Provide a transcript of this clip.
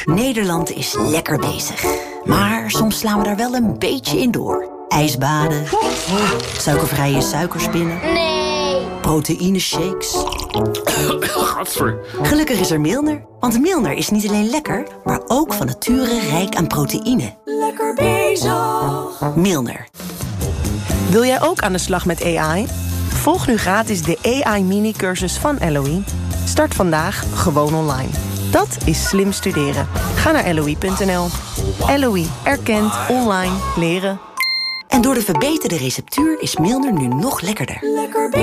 Nederland is lekker bezig. Maar soms slaan we daar wel een beetje in door. Ijsbaden. Suikervrije suikerspinnen. Nee. Proteïneshakes. Gadver. Gelukkig is er Milner. Want Milner is niet alleen lekker, maar ook van nature rijk aan proteïne. Lekker bezig. Milner. Wil jij ook aan de slag met AI? Volg nu gratis de AI-mini-cursus van LOE. Start vandaag gewoon online. Dat is slim studeren. Ga naar LOE.nl. LOE erkent online leren. En door de verbeterde receptuur is Milner nu nog lekkerder. Lekker bezig.